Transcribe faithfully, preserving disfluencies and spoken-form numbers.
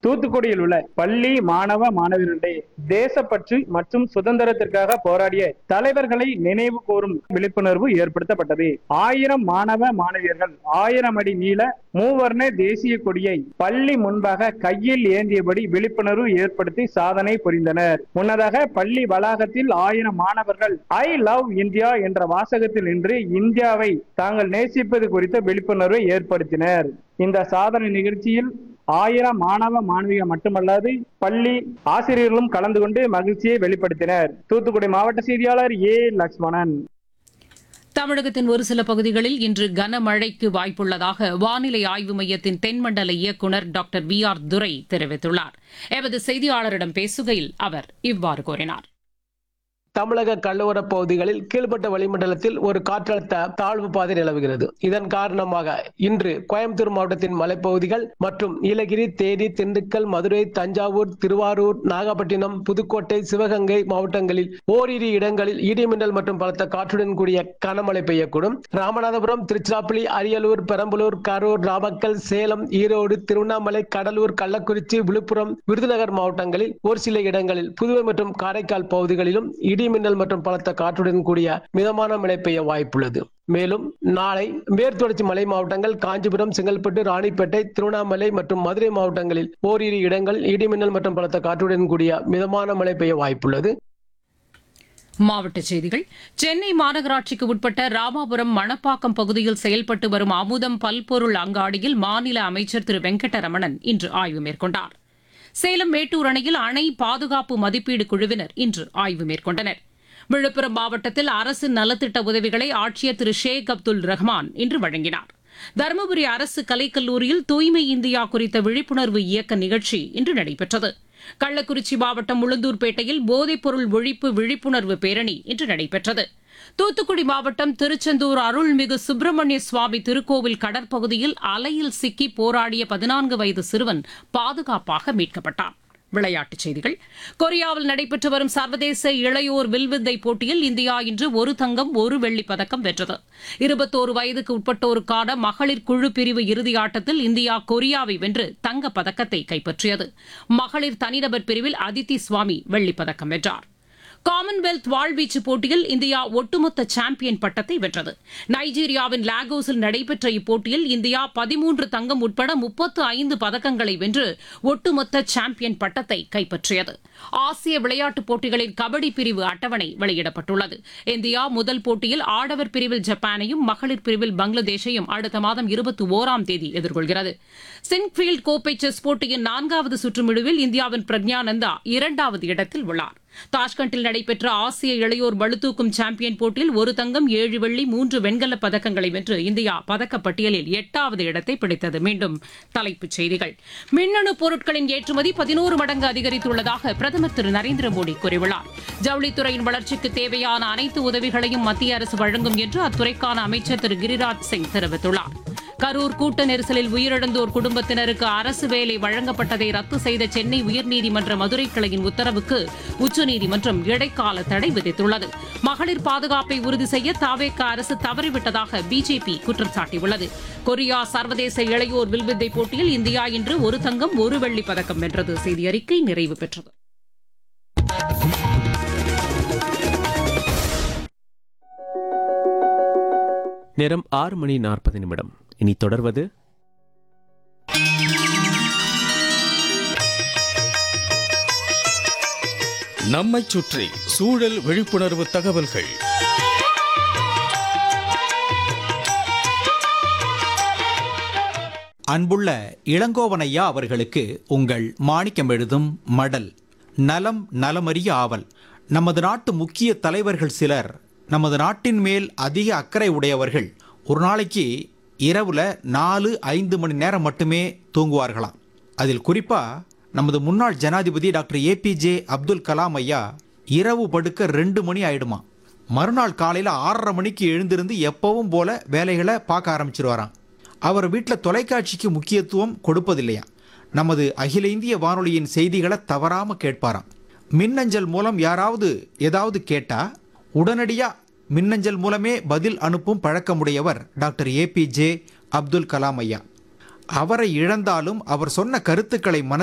தூத்துக்குடியில் உள்ள பள்ளி மாணவ மாணவியர்களிடையே தேசப்பற்று மற்றும் சுதந்திரத்திற்காக போராடிய தலைவர்களை நினைவு கூறும் விழிப்புணர்வு ஏற்படுத்தப்பட்டது. ஆயிரம் மாணவ மாணவியர்கள் ஆயிரம் அடி நீள மூவர்ண தேசிய கொடியை பள்ளி முன்பாக கையில் ஏந்தியபடி விழிப்புணர்வு ஏற்படுத்தி சாதனை புரிந்தனர். முன்னதாக பள்ளி வளாகத்தில் ஆயிரம் மாணவர்கள் ஐ லவ் இந்தியா என்ற வாசகத்தில் நின்று இந்தியாவை தாங்கள் நேசிப்பது குறித்த விழிப்புணர்வை ஏற்படுத்தினர். இந்த சாதனை நிகழ்ச்சியில் ஆயிரம் மாணவ மாணவிகள் மட்டுமல்லாது பள்ளி ஆசிரியர்களும் கலந்து கொண்டு மகிழ்ச்சியை வெளிப்படுத்தினர். தூத்துக்குடி மாவட்ட செய்தியாளர் ஏ லட்சுமணன். தமிழகத்தின் ஒரு சில பகுதிகளில் இன்று கனமழைக்கு வாய்ப்புள்ளதாக வானிலை ஆய்வு மையத்தின் தென்மண்டல இயக்குநர் டாக்டர் வி ஆர் துரை தெரிவித்துள்ளார். எமது செய்தியாளரிடம் பேசுகையில் அவர் இவ்வாறு கூறினார். தமிழக கடலோர பகுதிகளில் கீழ்பட்ட வளிமண்டலத்தில் ஒரு காற்றழுத்த தாழ்வு பாதை நிலவுகிறது. இதன் காரணமாக இன்று கோயம்புத்தூர் மாவட்டத்தின் மலைப்பகுதிகள் மற்றும் நீலகிரி, தேனி, திண்டுக்கல், மதுரை, தஞ்சாவூர், திருவாரூர், நாகப்பட்டினம், புதுக்கோட்டை, சிவகங்கை மாவட்டங்களில் ஓரிரு இடங்களில் இடிமின்னல் மற்றும் பலத்த காற்றுடன் கூடிய கனமழை பெய்யக்கூடும். ராமநாதபுரம், திருச்சிராப்பள்ளி, அரியலூர், பெரம்பலூர், கரூர், நாமக்கல், சேலம், ஈரோடு, திருவண்ணாமலை, கடலூர், கள்ளக்குறிச்சி, விழுப்புரம், விருதுநகர் மாவட்டங்களில் ஒரு சில இடங்களில், புதுவை மற்றும் காரைக்கால் பகுதிகளிலும் இடி மின்னல் மற்றும் பலத்த காற்றுடன் கூடிய மிதமான மழை பெய்ய வாய்ப்புள்ளது. மேலும் நாளை மேற்கு தொடர்ச்சி மலை மாவட்டங்கள், காஞ்சிபுரம், செங்கல்பட்டு, ராணிப்பேட்டை, திருவண்ணாமலை மற்றும் மதுரை மாவட்டங்களில் ஓரிரு இடங்கள் இடிமின்னல் மற்றும் பலத்த காற்றுடன் கூடிய மிதமான மழை பெய்ய வாய்ப்புள்ளது. மாவட்டச் செய்திகள். சென்னை மாநகராட்சிக்கு உட்பட்ட ராமாபுரம் மணப்பாக்கம் பகுதியில் செயல்பட்டு வரும் அமுதம் பல்பொருள் அங்காடியில் மாநில அமைச்சர் திரு வெங்கடரமணன் இன்று ஆய்வு மேற்கொண்டார். சேலம் மேட்டூர் அணையில் அணை பாதுகாப்பு மதிப்பீடு குழுவினர் இன்று ஆய்வு மேற்கொண்டனர். விழுப்புரம் மாவட்டத்தில் அரசு நலத்திட்ட உதவிகளை ஆட்சியர் திரு ஷேக் அப்துல் ரஹ்மான் இன்று வழங்கினார். தருமபுரி அரசு கலைக்கல்லூரியில் தூய்மை இந்தியா குறித்த விழிப்புணர்வு இயக்க நிகழ்ச்சி இன்று நடைபெற்றது. கள்ளக்குறிச்சி மாவட்டம் உளுந்தூர்பேட்டையில் போதைப்பொருள் ஒழிப்பு விழிப்புணர்வு பேரணி இன்று நடைபெற்றது. தூத்துக்குடி மாவட்டம் திருச்செந்தூர் அருள்மிகு சுப்பிரமணிய சுவாமி திருக்கோவில் கடற்பகுதியில் அலையில் சிக்கி போராடிய பதினான்கு வயது சிறுவன் பாதுகாப்பாக மீட்கப்பட்டான். விளையாட்டுச் செய்திகள். கொரியாவில் நடைபெற்று வரும் சர்வதேச இளையோர் வில்வித்தை போட்டியில் இந்தியா இன்று ஒரு தங்கம் ஒரு வெள்ளிப் பதக்கம் வென்றது. இருபத்தோரு வயதுக்கு உட்பட்டோருக்கான மகளிர் குழு பிரிவு இறுதி ஆட்டத்தில் இந்தியா கொரியாவை வென்று தங்கப் பதக்கத்தை கைப்பற்றியது. மகளிர் தனிநபர் பிரிவில் அதித்தி சுவாமி வெள்ளிப் பதக்கம் வென்றார். காமன்வெல்த் வாழ்வீச்சு போட்டியில் இந்தியா ஒட்டுமொத்த சாம்பியன் பட்டத்தை வென்றது. நைஜீரியாவின் லாகோஸில் நடைபெற்ற இப்போட்டியில் இந்தியா பதிமூன்று தங்கம் உட்பட முப்பத்து ஐந்து பதக்கங்களை வென்று ஒட்டுமொத்த சாம்பியன் பட்டத்தை கைப்பற்றியது. ஆசிய விளையாட்டுப் போட்டிகளின் கபடி பிரிவு அட்டவணை வெளியிடப்பட்டுள்ளது. இந்தியா முதல் போட்டியில் ஆடவர் பிரிவில் ஜப்பானையும் மகளிர் பிரிவில் பங்களாதேஷையும் அடுத்த மாதம் இருபத்தி ஓராம் தேதி எதிர்கொள்கிறது. சின்ஃபீல்ட் கோப்பை செஸ் போட்டியின் நான்காவது சுற்றுமிடுவில் இந்தியாவின் பிரக்ஞானந்தா இரண்டாவது இடத்தில் உள்ளார். தாஷ்கண்டில் நடைபெற்ற ஆசிய இளையோர் பளுதூக்கும் சாம்பியன் போட்டியில் ஒரு தங்கம், ஏழு வெள்ளி, மூன்று வெண்கலப் பதக்கங்களை வென்று இந்தியா பதக்கப்பட்டியலில் எட்டாவது இடத்தை பிடித்தது. மீண்டும் தலைப்புச் செய்திகள். மின்னணு பொருட்களின் ஏற்றுமதி பதினோரு மடங்கு அதிகரித்துள்ளதாக பிரதமர் திரு நரேந்திர மோடி கூறியுள்ளார். ஜவுளித்துறையின் வளர்ச்சிக்கு தேவையான அனைத்து உதவிகளையும் மத்திய அரசு வழங்கும் என்று அத்துறைக்கான அமைச்சர் திரு கிரிராஜ் சிங் தெரிவித்துள்ளார். கரூர் கூட்ட நெரிசலில் உயிரிழந்தோர் குடும்பத்தினருக்கு அரசு வேலை வழங்கப்பட்டதை ரத்து செய்த சென்னை உயர்நீதிமன்ற மதுரை கிளையின் உத்தரவுக்கு உச்சநீதிமன்றம் இடைக்கால தடை விதித்துள்ளது. மகளிர் பாதுகாப்பை உறுதி செய்ய தாவேக அரசு தவறிவிட்டதாக பிஜேபி குற்றம் சாட்டியுள்ளது. கொரியா சர்வதேச இளையோர் வில்வித்தை போட்டியில் இந்தியா இன்று ஒரு தங்கம் ஒரு வெள்ளிப் பதக்கம் வென்றது. செய்தி அறிக்கை நிறைவு பெற்றது. நேரம் ஆறு மணி நாற்பது நிமிடம். இனி தொடர்வது நம்மை சுற்றி சூழல் விழிப்புணர்வு தகவல்கள். அன்புள்ள இளங்கோவனையா அவர்களுக்கு உங்கள் மாணிக்கம் எழுதும் மடல். நலம் நலமறிய ஆவல். நமது நாட்டு முக்கிய தலைவர்கள் சிலர், நமது நாட்டின் மேல் அதிக அக்கறை உடையவர்கள், ஒரு நாளைக்கு இரவுல நாலு ஐந்து மணி நேரம் மட்டுமே தூங்குவார்களாம். அதில் குறிப்பாக நமது முன்னாள் ஜனாதிபதி டாக்டர் ஏபிஜே அப்துல் கலாம் ஐயா இரவு படுக்க ரெண்டு மணி ஆயிடுமா. மறுநாள் காலையில் ஆறரை மணிக்கு எழுந்திருந்து எப்பவும் போல வேலைகளை பார்க்க ஆரம்பிச்சிருவாராம். அவர் வீட்டில் தொலைக்காட்சிக்கு முக்கியத்துவம் கொடுப்பதில்லையா. நமது அகில இந்திய வானொலியின் செய்திகளை தவறாமல் கேட்பாராம். மின்னஞ்சல் மூலம் யாராவது ஏதாவது கேட்டால் உடனடியாக மின்னஞ்சல் மூலமே பதில் அனுப்பும் பழக்கமுடையவர் டாக்டர் ஏபிஜே அப்துல் கலாம் ஐயா. அவரை இழந்தாலும் அவர் சொன்ன கருத்துக்களை மன